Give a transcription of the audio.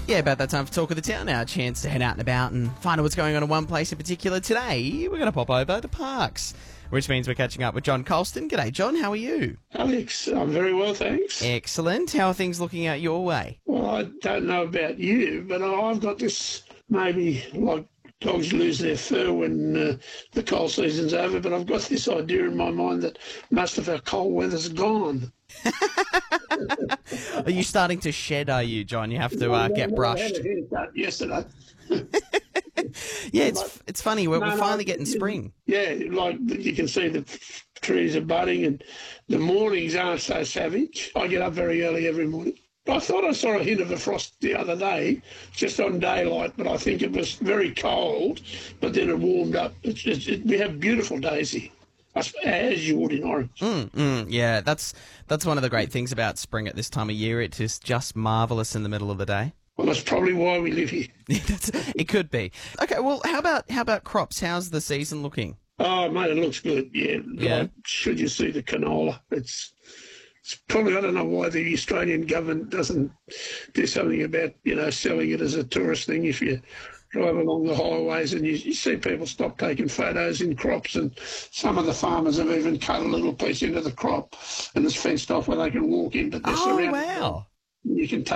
Yeah, about that time for Talk of the Town now. A chance to head out and about and find out what's going on in one place in particular. Today, we're going to pop over to Parks, which means we're catching up with John Colston. G'day, John. How are you? Alex, I'm very well, thanks. Excellent. How are things looking out your way? Well, I don't know about you, but I've got this, maybe like dogs lose their fur when the cold season's over, but I've got this idea in my mind that most of our cold weather's gone. Are you starting to shed, are you, John? You have to get brushed. I had a haircut yesterday. Yeah, it's funny. We're finally getting spring. Yeah, like you can see the trees are budding and the mornings aren't so savage. I get up very early every morning. I thought I saw a hint of a frost the other day, just on daylight, but I think it was very cold, but then it warmed up. We have beautiful days here, as you would in Orange. Yeah, that's one of the great things about spring at this time of year. It is just marvellous in the middle of the day. Well, that's probably why we live here. It could be. Okay, well, how about crops? How's the season looking? Oh, mate, it looks good, yeah. Like, should you see the canola? It's probably, I don't know why the Australian government doesn't do something about, selling it as a tourist thing. If you drive along the highways and you see people stop taking photos in crops, and some of the farmers have even cut a little piece into the crop and it's fenced off where they can walk in, but they're surrounded. Wow. You can take